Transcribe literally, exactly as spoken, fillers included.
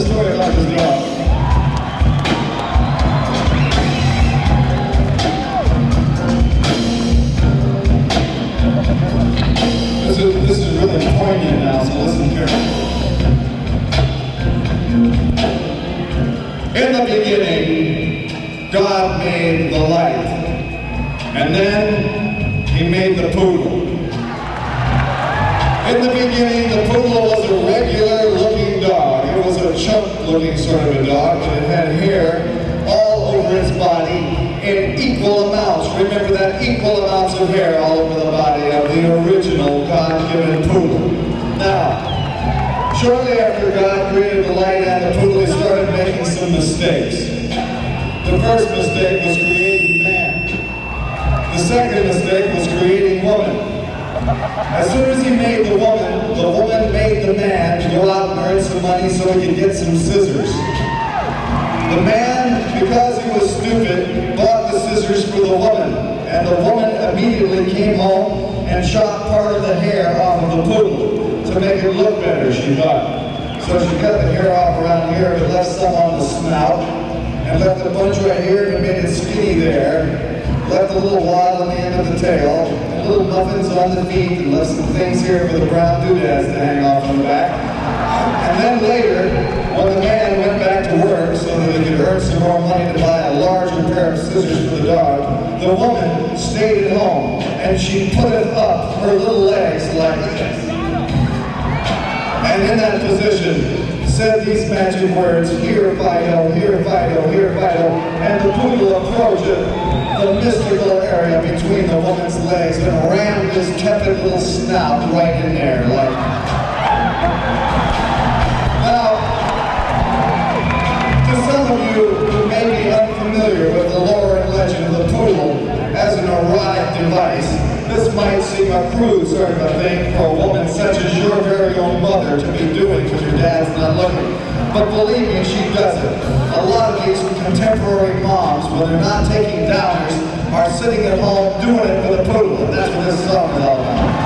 a story about this dog. This is, this is really poignant now, so listen carefully. In the beginning, God made the light, and then He made the poodle. In the beginning, the poodle was a regular-looking dog. It was a chunk-looking sort of a dog, but it had hair all over its body in equal amounts. Remember that? Equal amounts of hair all over the body of the original God-given poodle. Now, shortly after God created the light and the poodle, He started making some mistakes. The first mistake was creating man. The second mistake was creating woman. As soon as He made the woman, the woman made the man to go out and earn some money so he could get some scissors. The man, because he was stupid, bought the scissors for the woman, and the woman immediately came home and chopped part of the hair off of the poodle to make it look better, she thought. So she cut the hair off around here, but left some on the snout, and left a bunch right here and made it skinny there. Left a little wad on the end of the tail, and little muffins on the feet, and left some things here for the brown doodads to hang off on the back. And then later, when the man went back to work so that he could earn some more money to buy a larger pair of scissors for the dog, the woman stayed at home, and she put it up her little legs like this. And in that position, said these magic words, "Here Fido, here Fido, here Fido," and the poodle approached the mystical area between the woman's legs and rammed his tepid little snout right in there. Like. Now, to some of you who may be unfamiliar with the lore and legend of the poodle as an erotic device, this might seem a crude sort of a thing for a woman such as your very own mother to be doing when your dad's not looking. But believe me, she does it. A lot of these contemporary moms, when they're not taking downers, are sitting at home doing it for the poodle, and that's what this song is all about.